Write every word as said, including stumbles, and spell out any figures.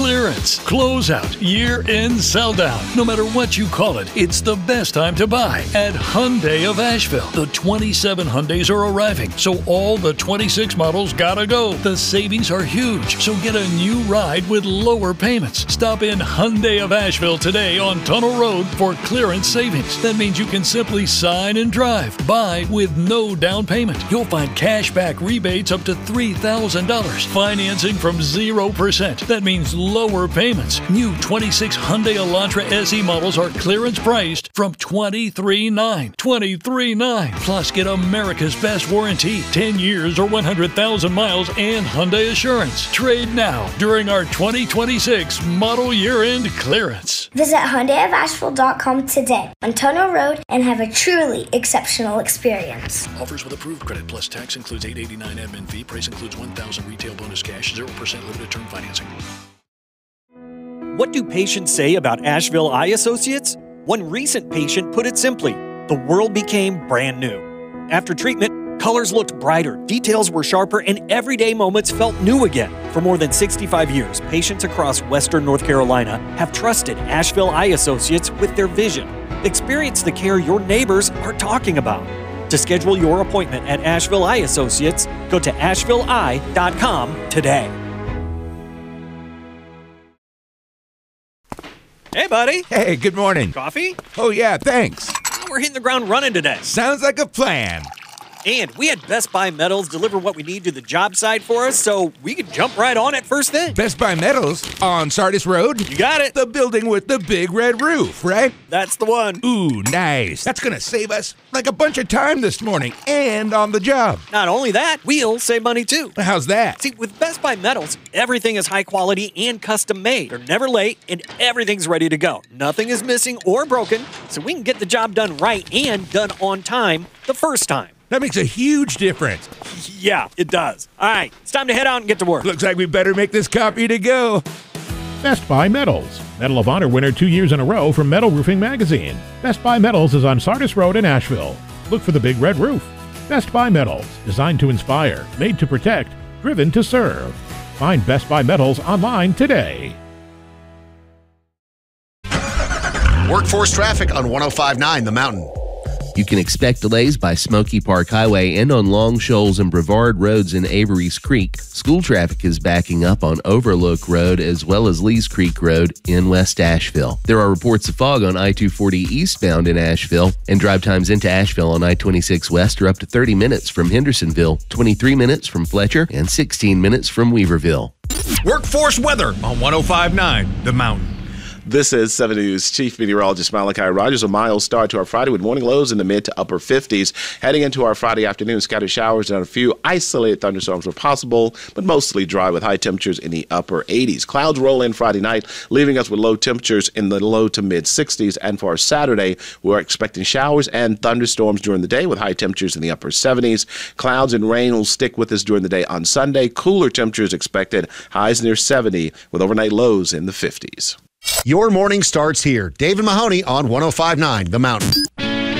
Clearance, closeout, year-end sell-down. No matter what you call it, it's the best time to buy at Hyundai of Asheville. The twenty-seven Hyundais are arriving, so all the twenty-six models gotta go. The savings are huge, so get a new ride with lower payments. Stop in Hyundai of Asheville today on Tunnel Road for clearance savings. That means you can simply sign and drive. Buy with no down payment. You'll find cash back rebates up to three thousand dollars. Financing from zero percent. That means lower payments. New twenty-six Hyundai Elantra S E models are clearance priced from twenty-three thousand nine hundred dollars. twenty-three thousand nine hundred dollars. Plus, get America's best warranty, ten years or one hundred thousand miles, and Hyundai Assurance. Trade now during our twenty twenty-six model year-end clearance. Visit Hyundai of Asheville dot com today on Tunnel Road and have a truly exceptional experience. Offers with approved credit plus tax includes eight hundred eighty-nine dollars admin fee. Price includes one thousand dollars retail bonus cash, zero percent limited term financing. What do patients say about Asheville Eye Associates? One recent patient put it simply, the world became brand new. After treatment, colors looked brighter, details were sharper, and everyday moments felt new again. For more than sixty-five years, patients across Western North Carolina have trusted Asheville Eye Associates with their vision. Experience the care your neighbors are talking about. To schedule your appointment at Asheville Eye Associates, go to asheville eye dot com today. Hey, buddy. Hey, good morning. Coffee? Oh, yeah, thanks. We're hitting the ground running today. Sounds like a plan. And we had Best Buy Metals deliver what we need to the job site for us, so we could jump right on it first thing. Best Buy Metals on Sardis Road? You got it. The building with the big red roof, right? That's the one. Ooh, nice. That's gonna save us like a bunch of time this morning and on the job. Not only that, we'll save money too. How's that? See, with Best Buy Metals, everything is high quality and custom made. They're never late and everything's ready to go. Nothing is missing or broken, so we can get the job done right and done on time the first time. That makes a huge difference. Yeah, it does. All right, it's time to head out and get to work. Looks like we better make this copy to go. Best Buy Metals. Medal of Honor winner two years in a row from Metal Roofing Magazine. Best Buy Metals is on Sardis Road in Asheville. Look for the big red roof. Best Buy Metals. Designed to inspire, made to protect, driven to serve. Find Best Buy Metals online today. Workforce traffic on one oh five point nine The Mountain. You can expect delays by Smoky Park Highway and on Long Shoals and Brevard Roads in Avery's Creek. School traffic is backing up on Overlook Road as well as Lees Creek Road in West Asheville. There are reports of fog on I two forty eastbound in Asheville, and drive times into Asheville on I twenty-six West are up to thirty minutes from Hendersonville, twenty-three minutes from Fletcher, and sixteen minutes from Weaverville. Workforce weather on one oh five point nine The Mountain. This is seven News Chief Meteorologist Malachi Rogers. A mild start to our Friday with morning lows in the mid to upper fifties. Heading into our Friday afternoon, scattered showers and a few isolated thunderstorms were possible, but mostly dry with high temperatures in the upper eighties. Clouds roll in Friday night, leaving us with low temperatures in the low to mid sixties. And for our Saturday, we're expecting showers and thunderstorms during the day with high temperatures in the upper seventies. Clouds and rain will stick with us during the day on Sunday. Cooler temperatures expected, highs near seventy with overnight lows in the fifties. Your morning starts here. David Mahoney on one oh five point nine The Mountain.